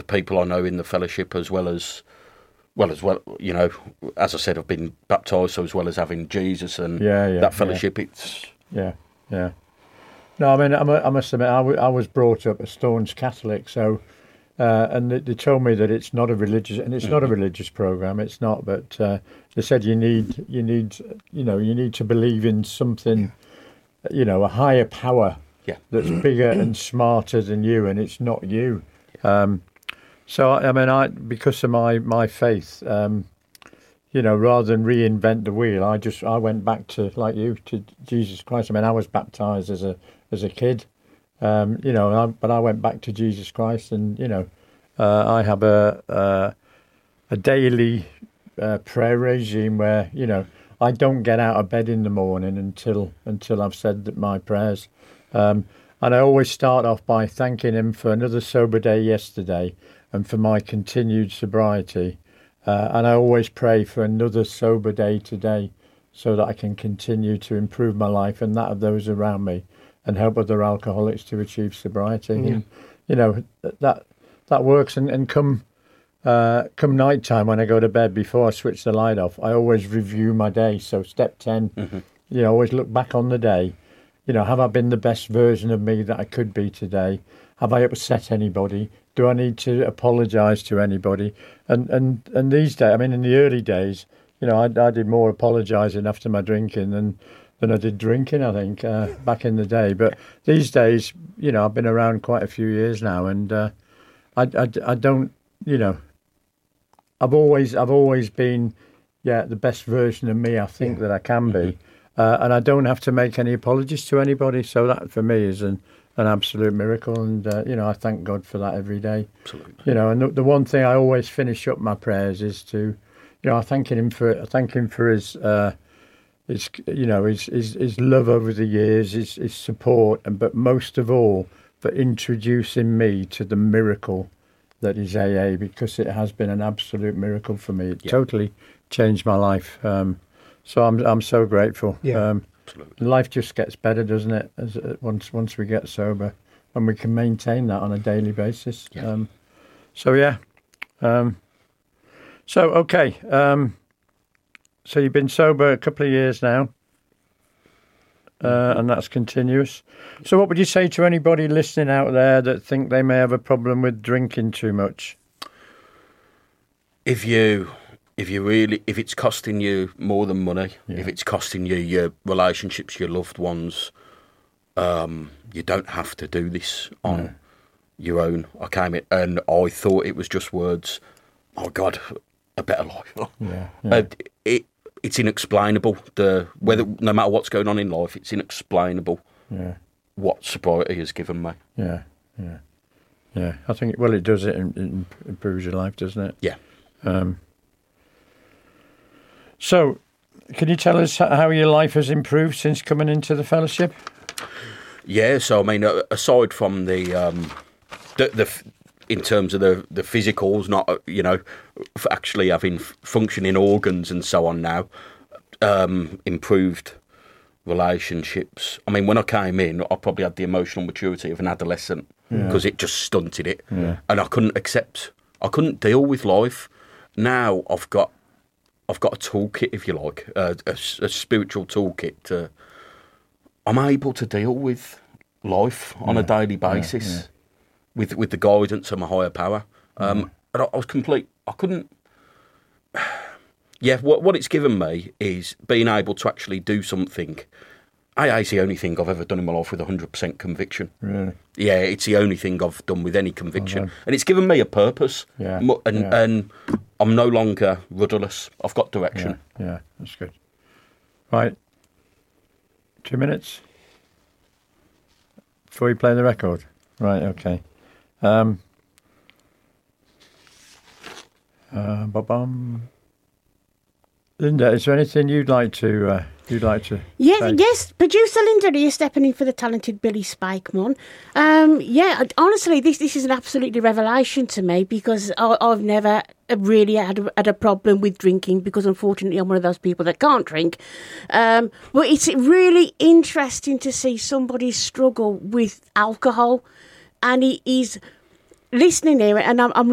the people I know in the fellowship, as well, you know, as I said, I've been baptised, so as well as having Jesus and that fellowship, it's... Yeah. No, I mean, I must admit, I was brought up a staunch Catholic, so, and they told me that it's not a religious, and it's not a religious program. It's not, but they said you need to believe in something, you know, a higher power that's bigger and smarter than you, and it's not you. So I mean, because of my faith, you know, rather than reinvent the wheel, I went back to, like you, to Jesus Christ. I mean, I was baptised as a kid, you know, but I went back to Jesus Christ, and you know, I have a daily prayer regime where, you know, I don't get out of bed in the morning until I've said my prayers, and I always start off by thanking Him for another sober day yesterday and for my continued sobriety. And I always pray for another sober day today so that I can continue to improve my life and that of those around me and help other alcoholics to achieve sobriety. Yeah. And, you know, that works. And come night time when I go to bed, before I switch the light off, I always review my day. So step 10, you know, always look back on the day. You know, have I been the best version of me that I could be today? Have I upset anybody? Do I need to apologise to anybody? And these days, I mean, in the early days, you know, I did more apologising after my drinking than I did drinking, I think, back in the day. But these days, you know, I've been around quite a few years now, and I don't, you know, I've always been, the best version of me I think that I can be. And I don't have to make any apologies to anybody. So that, for me, is an absolute miracle. And, you know, I thank God for that every day. Absolutely. You know, and the one thing I always finish up my prayers is to, you know, I thank him for his you know, his love over the years, his support, but most of all, for introducing me to the miracle that is AA, because it has been an absolute miracle for me. It totally changed my life. So I'm so grateful. Yeah, life just gets better, doesn't it? Once we get sober, and we can maintain that on a daily basis. Yeah. So you've been sober a couple of years now, and that's continuous. So what would you say to anybody listening out there that think they may have a problem with drinking too much? If it's costing you more than money, if it's costing you your relationships, your loved ones, you don't have to do this on your own. I came in and I thought it was just words. Oh God, a better life. It's inexplainable. No matter what's going on in life, it's inexplainable. Yeah. What sobriety has given me. Yeah. I think it does. It improves your life, doesn't it? Yeah. So, can you tell us how your life has improved since coming into the fellowship? Yeah, so I mean, aside from the in terms of the physicals, not, you know, actually having functioning organs and so on now, improved relationships. I mean, when I came in, I probably had the emotional maturity of an adolescent because it just stunted it, and I couldn't deal with life. Now I've got a toolkit, if you like, a spiritual toolkit. I'm able to deal with life on a daily basis with the guidance of my higher power. And I was complete. I couldn't. What it's given me is being able to actually do something. AA is the only thing I've ever done in my life with 100% conviction. Really? Yeah, it's the only thing I've done with any conviction. And it's given me a purpose. Yeah. And I'm no longer rudderless. I've got direction. Yeah, that's good. Right. 2 minutes before we play the record. Right, okay. Linda, is there anything you'd like to say? Yes, producer Linda, are you stepping in for the talented Billy Spikeman? Honestly, this is an absolutely revelation to me, because I've never really had a problem with drinking, because unfortunately I'm one of those people that can't drink. But it's really interesting to see somebody struggle with alcohol, and he is listening here, and I'm